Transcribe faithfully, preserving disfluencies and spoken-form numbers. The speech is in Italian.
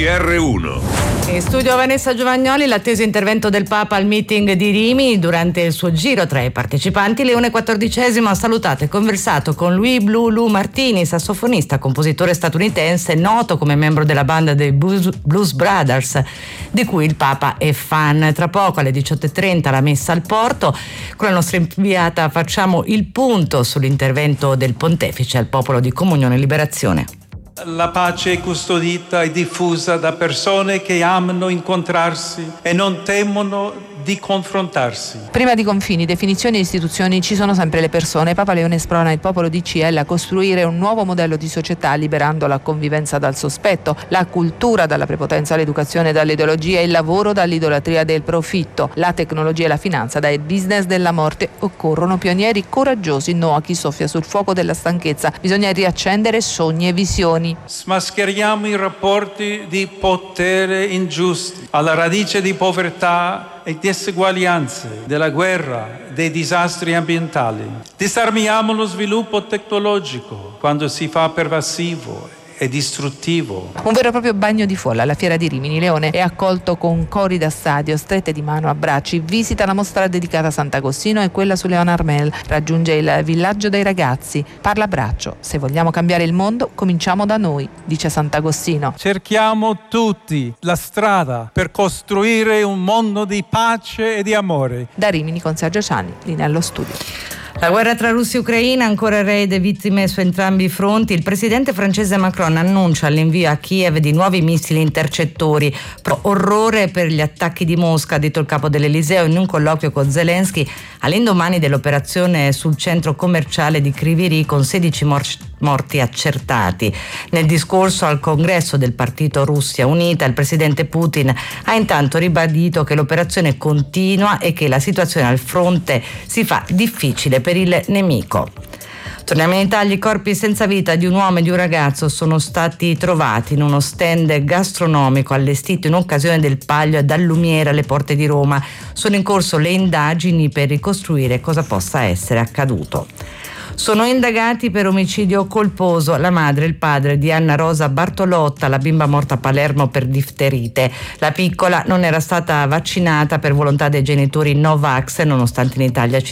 G R uno. In studio Vanessa Giovagnoli, l'atteso intervento del Papa al meeting di Rimini. Durante il suo giro tra i partecipanti, Leone quattordicesimo ha salutato e conversato con Louis Blue Lou Martini, sassofonista, compositore statunitense, noto come membro della banda dei Blues, Blues Brothers, di cui il Papa è fan. Tra poco alle diciotto e trenta la messa al porto. Con la nostra inviata facciamo il punto sull'intervento del Pontefice al popolo di Comunione e Liberazione. La pace è custodita e diffusa da persone che amano incontrarsi e non temono di confrontarsi. Prima di confini, definizioni e istituzioni ci sono sempre le persone. Papa Leone sprona il popolo di C L a costruire un nuovo modello di società liberando la convivenza dal sospetto, la cultura dalla prepotenza, l'educazione dall'ideologia, il lavoro dall'idolatria del profitto, la tecnologia e la finanza dal business della morte. Occorrono pionieri coraggiosi, no a chi soffia sul fuoco della stanchezza. Bisogna riaccendere sogni e visioni. Smascheriamo i rapporti di potere ingiusti, alla radice di povertà e diseguaglianze, della guerra, dei disastri ambientali. Disarmiamo lo sviluppo tecnologico quando si fa pervasivo e distruttivo. Un vero e proprio bagno di folla alla Fiera di Rimini. Leone è accolto con cori da stadio, strette di mano, abbracci. Visita la mostra dedicata a Sant'Agostino e quella su Leon Armel. Raggiunge il villaggio dei ragazzi. Parla a braccio. Se vogliamo cambiare il mondo, cominciamo da noi, dice Sant'Agostino. Cerchiamo tutti la strada per costruire un mondo di pace e di amore. Da Rimini con Sergio Ciani, linea allo studio. La guerra tra Russia e Ucraina, ancora raid e vittime su entrambi i fronti. Il presidente francese Macron annuncia l'invio a Kiev di nuovi missili intercettori. Pro orrore per gli attacchi di Mosca, ha detto il capo dell'Eliseo in un colloquio con Zelensky all'indomani dell'operazione sul centro commerciale di Kryvyi con sedici morti morti accertati. Nel discorso al congresso del partito Russia Unita, il presidente Putin ha intanto ribadito che l'operazione continua e che la situazione al fronte si fa difficile per il nemico. Torniamo in Italia. I corpi senza vita di un uomo e di un ragazzo sono stati trovati in uno stand gastronomico allestito in occasione del Palio ad Allumiere alle porte di Roma. Sono in corso le indagini per ricostruire cosa possa essere accaduto. Sono indagati per omicidio colposo la madre e il padre di Anna Rosa Bartolotta, la bimba morta a Palermo per difterite. La piccola non era stata vaccinata per volontà dei genitori Novax, nonostante in Italia ci